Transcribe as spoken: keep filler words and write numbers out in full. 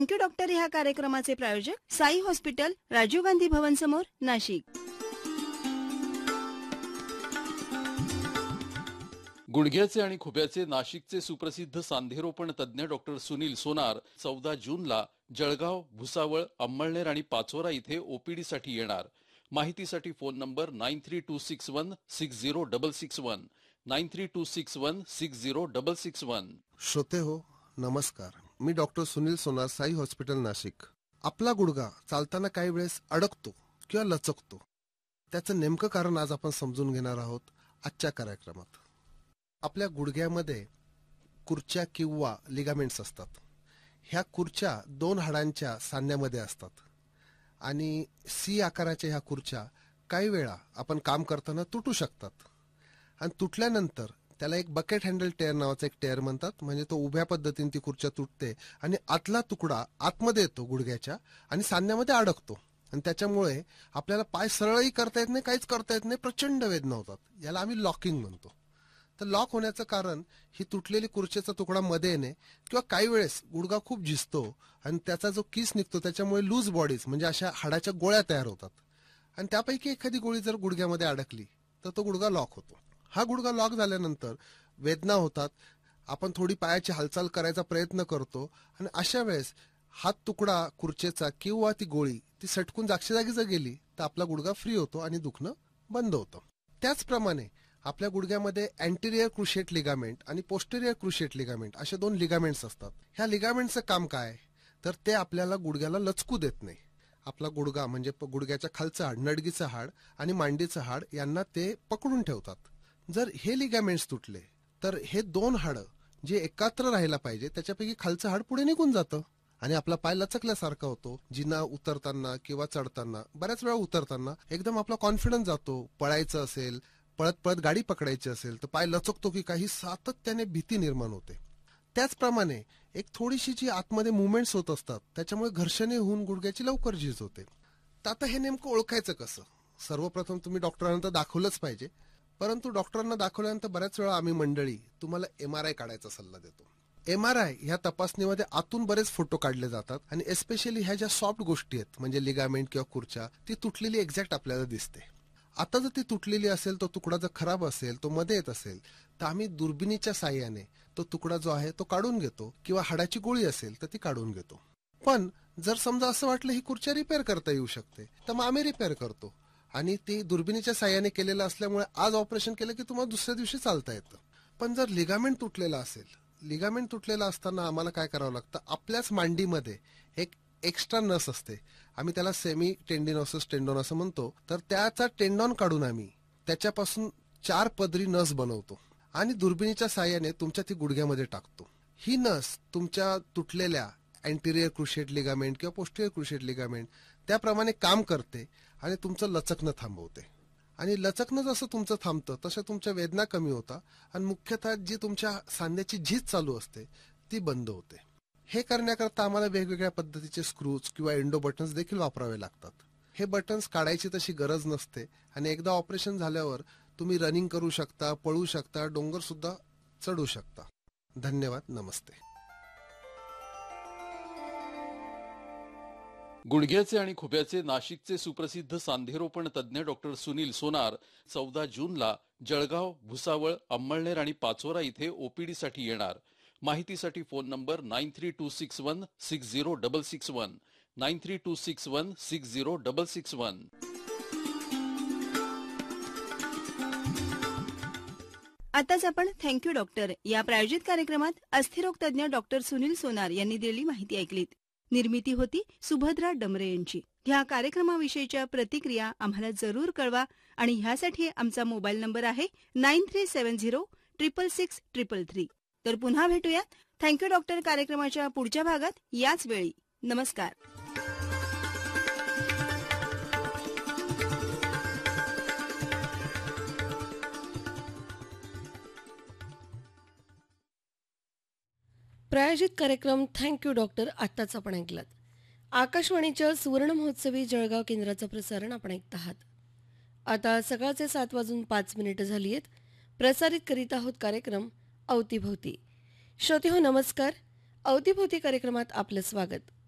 Thank you doctor ह्या कार्यक्रमाचे प्रायोजक साई हॉस्पिटल, राजीव गांधी भवन समोर, नाशिक. गुडघ्याचे आणि खुप्याचे नाशिकचे सुप्रसिद्ध सांधेरोपण तज्ज्ञ डॉक्टर सुनील सोनार चौदा जूनला जळगाव, भुसावळ, अंमळनेर आणि पाचोरा इथे ओपीडी साठी येणार. माहितीसाठी phone number nine three to six one six zero double six one nine three to six one six zero double six one. श्रोते हो, नमस्कार. मी डॉक्टर सुनील सोनार, साई हॉस्पिटल, नाशिक. आपला गुडघा चालताना काही वेळेस अडकतो किंवा लचकतो. त्याचं नेमकं कारण आज आपण समजून घेणार आहोत आजच्या कार्यक्रमात. आपल्या गुडघ्यामध्ये कुर्च्या किंवा लिगामेंट्स असतात. ह्या कुर्च्या दोन हाडांच्या सांध्यामध्ये असतात आणि सी आकाराच्या ह्या कुर्च्या काही वेळा आपण काम करताना तुटू शकतात. आणि तुटल्यानंतर त्याला एक बकेट हँडल टेअर नावाचा एक टेअर म्हणतात. म्हणजे तो उभ्या पद्धतीने ती कुर्च्या तुटते आणि आतला तुकडा आतमध्ये येतो गुडघ्याच्या आणि सांध्यामध्ये अडकतो. आणि त्याच्यामुळे आपल्याला पाय सरळही करता येत नाही, काहीच करता येत नाही, प्रचंड वेदना होतात. याला आम्ही लॉकिंग म्हणतो. तर लॉक होण्याचं कारण ही तुटलेली कुर्चीचा तुकडा मध्ये येणे किंवा काही वेळेस गुडघा खूप झिजतो आणि त्याचा जो किस निघतो त्याच्यामुळे लूज बॉडीज म्हणजे अशा हाडाच्या गोळ्या तयार होतात. आणि त्यापैकी एखादी गोळी जर गुडघ्यामध्ये अडकली तर तो गुडघा लॉक होतो. हा गुडघा लॉक झाल्यानंतर वेदना होतात. आपण थोडी पायाची हालचाल करायचा प्रयत्न करतो आणि अशा वेळेस हात तुकडा खुर्चीचा किंवा ती गोळी ती सटकून जागच्या जागी जर गेली तर आपला गुडघा फ्री होतो आणि दुखणं बंद होतं. त्याचप्रमाणे आपल्या गुडघ्यामध्ये अँटेरियर क्रुशिएट लिगामेंट आणि पोस्टेरियर क्रुशिएट लिगामेंट असे दोन लिगामेंट्स असतात. ह्या लिगामेंटचं काम काय तर ते आपल्याला गुडघ्याला लचकू देत नाही. आपला गुडघा म्हणजे गुडघ्याच्या खालचं हाड, नडगीचं हाड आणि मांडीचं हाड यांना ते पकडून ठेवतात. जर हे लिगामेंट्स तुटले तर हे दोन हाडं जे एकत्र राहायला पाहिजे त्याच्यापैकी खालचं हाड पुढे निघून जातं आणि आपला पाय लचकल्यासारखा होतो. जिना उतरताना किंवा चढताना, बऱ्याच वेळा उतरताना एकदम आपला कॉन्फिडन्स जातो. पळायचं असेल, पळत पळत गाडी पकडायची असेल तर पाय लचकतो की काही, सातत्याने भीती निर्माण होते. त्याचप्रमाणे एक थोडीशी जी आतमध्ये मुवमेंट्स होत असतात त्याच्यामुळे घर्षणे होऊन गुडघ्याची लवकर झीज होते. तर आता हे नेमकं ओळखायचं कसं? सर्वप्रथम तुम्ही डॉक्टरांना दाखवलंच पाहिजे. परंतु डॉक्टरांना दाखवल्यानंतर बऱ्याच वेळा आम्ही मंडळी तुम्हाला एम आर आय काढायचा सल्ला देतो. एम आर आय ह्या तपासणीमध्ये आतून बरेच फोटो काढले जातात आणि एस्पेशली ह्या ज्या सॉफ्ट गोष्टी आहेत म्हणजे लिगामेंट किंवा खुर्च्या, ती तुटलेली एक्झॅक्ट आपल्याला दिसते. आता जर ती तुटलेली असेल, तो तुकडा जर खराब असेल, तो मध्ये येत असेल तर आम्ही दुर्बिणीच्या साह्याने तो तुकडा जो आहे तो काढून घेतो किंवा हाडाची गोळी असेल तर ती काढून घेतो. पण जर समजा असं वाटलं ही खुर्च्या रिपेअर करता येऊ शकते तर मग आम्ही रिपेअर करतो आणि ती दुर्बिणीच्या साह्याने केलेलं असल्यामुळे आज ऑपरेशन केलं की तुम्हाला दुसऱ्या दिवशी चालता येतं. पण जर लिगामेंट तुटलेला असेल, लिगामेंट तुटलेला असताना आम्हाला काय करावं लागतं, आपल्याच मांडीमध्ये एक एक्स्ट्रा नस असते, आम्ही त्याला सेमी टेंडिनोसिस टेंडॉन असं म्हणतो. तर त्याचा टेंडॉन काढून आम्ही त्याच्यापासून चार पदरी नस बनवतो आणि दुर्बिणीच्या साह्याने तुमच्या ती गुडघ्यामध्ये टाकतो. ही नस तुमच्या तुटलेल्या अँटेरियर क्रुशिएट लिगामेंट किंवा पोस्टेरियर क्रुशिएट लिगामेंट त्याप्रमाणे काम करते आणि तुमचं लचकणं थांबवते. आणि लचकणं जसं तुमचं थांबतं तसं तुमच्या वेदना कमी होतात आणि मुख्यतः जी तुमच्या सांध्याची झीज चालू असते ती बंद होते. हे करण्याकरता आम्हाला वेगवेगळ्या पद्धतीचे स्क्रूज किंवा एंडो बटन्स देखील वापरावे लागतात. हे बटन्स काढायची तशी गरज नसते आणि एकदा ऑपरेशन झाल्यावर तुम्ही रनिंग करू शकता, पळू शकता, डोंगर सुद्धा चढू शकता. धन्यवाद. नमस्ते. गुडघ्याचे आणि खुप्याचे नाशिकचे सुप्रसिद्ध सांधेरोपण तज्ज्ञ डॉक्टर सुनील सोनार चौदा जूनला जळगाव, भुसावळ, अंमळनेर आणि पाचोरा इथे ओपीडी साठी येणार. माहितीसाठी phone number nine three to six one six zero double six one nine three to six one six zero double six one. आताच आपण थँक्यू डॉक्टर या प्रायोजित कार्यक्रमात अस्थिरोग तज्ज्ञ डॉक्टर सुनील सोनार यांनी दिलेली माहिती ऐकलीत. निर्मिती होती सुभद्रा डमरे यांची. ह्या कार्यक्रमाविषयीच्या प्रतिक्रिया आम्हाला जरूर कळवा आणि ह्यासाठी आमचा मोबाईल नंबर आहे नाईन थ्री सेवन zero triple six triple three. तर पुन्हा भेटूया थँक्यू डॉक्टर कार्यक्रमाच्या पुढच्या भागात याच वेळी. नमस्कार. प्रायोजित कार्यक्रम थँक्यू डॉक्टर आत्ताच आपण ऐकलात. आकाशवाणीच्या सुवर्ण महोत्सवी जळगाव केंद्राचं प्रसारण आपण ऐकत आहात. आता सकाळचे सात वाजून पाच मिनिटं झाली आहेत. प्रसारित करीत आहोत कार्यक्रम अवतीभोवती. श्रोते हो, नमस्कार. अवतीभोवती कार्यक्रमात आपलं स्वागत.